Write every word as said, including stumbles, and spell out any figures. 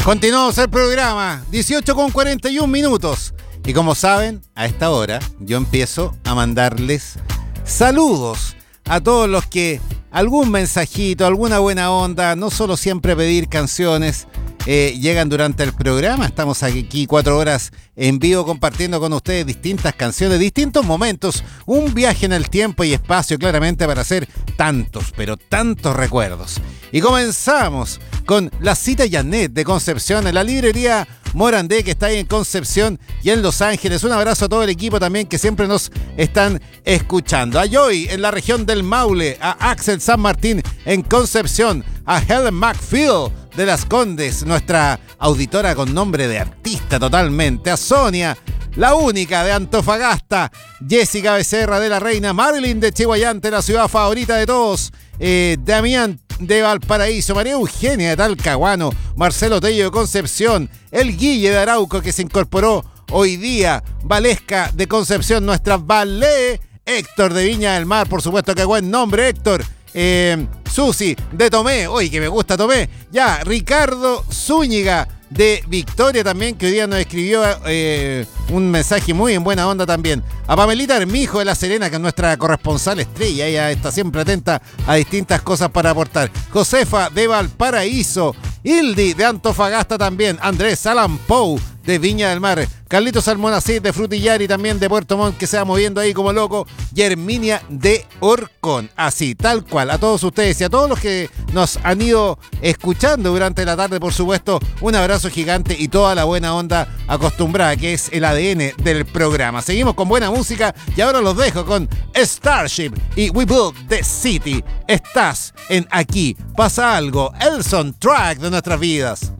Continuamos el programa, dieciocho con cuarenta y un minutos. Y como saben, a esta hora yo empiezo a mandarles saludos a todos los que algún mensajito, alguna buena onda, no solo siempre pedir canciones, eh, llegan durante el programa. Estamos aquí cuatro horas en vivo compartiendo con ustedes distintas canciones, distintos momentos, un viaje en el tiempo y espacio claramente para hacer tantos, pero tantos recuerdos. Y comenzamos con la cita Janet de Concepción en la librería Morandé, que está ahí en Concepción y en Los Ángeles. Un abrazo a todo el equipo también que siempre nos están escuchando. A Joy en la región del Maule, a Axel San Martín en Concepción, a Helen McPhail de Las Condes, nuestra auditora con nombre de artista totalmente, a Sonia, la única de Antofagasta, Jessica Becerra de La Reina, Marilyn de Chihuayante, la ciudad favorita de todos, eh, Damián de Valparaíso, María Eugenia de Talcahuano, Marcelo Tello de Concepción, el Guille de Arauco que se incorporó hoy día, Valesca de Concepción, nuestra Valé, Héctor de Viña del Mar, por supuesto que buen nombre Héctor, eh, Susi de Tomé, hoy que me gusta Tomé, ya, Ricardo Zúñiga de Victoria también, que hoy día nos escribió eh, un mensaje muy en buena onda también. A Pamelita Hermijo de La Serena, que es nuestra corresponsal estrella, ella está siempre atenta a distintas cosas para aportar. Josefa de Valparaíso, Hildi de Antofagasta también, Andrés Alan Pou de Viña del Mar, Carlitos Almonacid de Frutillar y también de Puerto Montt, que se va moviendo ahí como loco, y Herminia de Orcón. Así, tal cual, a todos ustedes y a todos los que nos han ido escuchando durante la tarde, por supuesto, un abrazo gigante y toda la buena onda acostumbrada, que es el A D N del programa. Seguimos con buena música y ahora los dejo con Starship y We Build the City. Estás en Aquí Pasa Algo, el soundtrack de nuestras vidas.